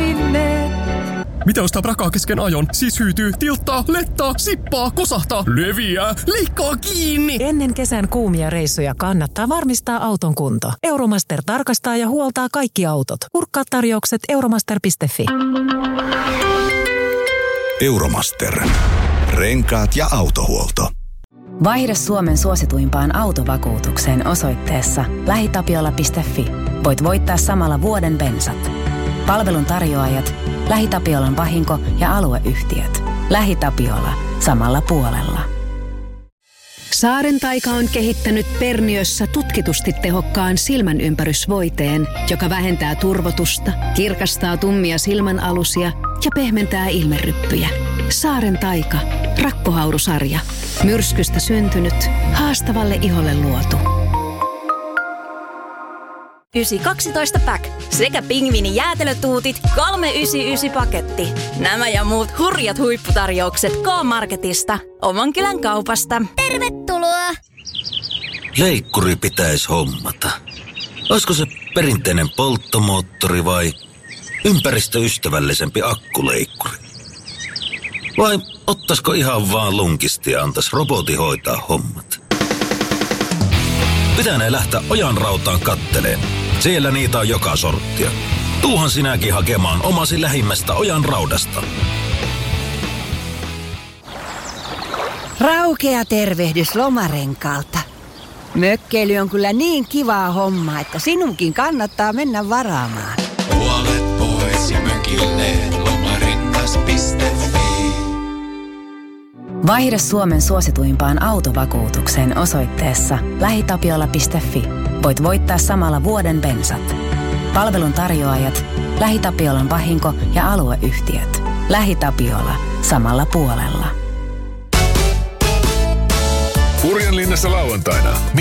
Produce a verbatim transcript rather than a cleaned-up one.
hävinneet. Mitä ostaa prakaa kesken ajon? Siis hyytyy, tilttaa, lettaa, sippaa, kosahtaa, leviää, leikkaa kiinni. Ennen kesän kuumia reissuja kannattaa varmistaa auton kunto. Euromaster tarkastaa ja huoltaa kaikki autot. Kurkkaa tarjoukset euromaster piste fi. Euromaster. Renkaat ja autohuolto. Vaihda Suomen suosituimpaan autovakuutukseen osoitteessa lähitapiola piste fi. Voit voittaa samalla vuoden bensat. Palvelun tarjoajat, LähiTapiolan vahinko- ja alueyhtiöt. LähiTapiola. Samalla puolella. Saaren taika on kehittänyt Perniössä tutkitusti tehokkaan silmänympärysvoiteen, joka vähentää turvotusta, kirkastaa tummia silmänalusia ja pehmentää ilmeryppyjä. Saaren taika. Rakkohaurusarja. Myrskystä syntynyt, haastavalle iholle luotu. ysi kaksitoista pack sekä pingviinin jäätelötuutit kolme yhdeksänkymmentäyhdeksän paketti. Nämä ja muut hurjat huipputarjoukset K-Marketista. Oman kylän kaupasta. Tervetuloa! Leikkuri pitäisi hommata. Olisiko se perinteinen polttomoottori vai ympäristöystävällisempi akkuleikkuri? Vai ottaisiko ihan vaan lunkisti ja antaisi robotti hoitaa hommat? Pitänee lähteä Ojanrautaan katteleen. Siellä niitä on joka sorttia. Tuuhan sinäkin hakemaan omasi lähimmästä Ojanraudasta. Raukea tervehdys Lomarenkaalta. Mökkeily on kyllä niin kivaa homma, että sinunkin kannattaa mennä varaamaan. Puolet pois ja mökille lomarengas piste fi. Vaihda Suomen suosituimpaan autovakuutukseen osoitteessa lähitapiola piste fi. Voit voittaa samalla vuoden bensat. Palvelun tarjoajat, LähiTapiolan vahinko- ja alueyhtiöt. LähiTapiola. Samalla puolella. Kurjanlinnassa lauantaina.